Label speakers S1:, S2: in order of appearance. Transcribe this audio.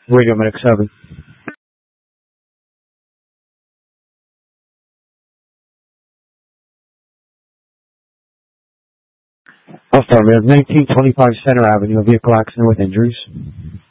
S1: Radio Medic 7. I'll start with 1925 Center Avenue, a vehicle accident with injuries.